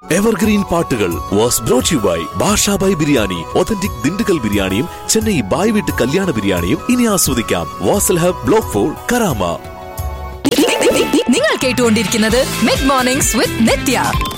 Evergreen പാട്ടുകൾ was brought you by Basha Bhai biryani. Authentic Dindigul ബിരിയാണിയും Chennai bye വീട്ട് കല്യാണ ബിരിയാണിയും ഇനി ആസ്വദിക്കാം വാസൽ ഹബ് ബ്ലോക്ക് 4 കരാമ. നിങ്ങൾ കേട്ടുകൊണ്ടിരിക്കുന്നത് മിഡ് മോർണിംഗ്സ് വിത്ത് നിത്യ.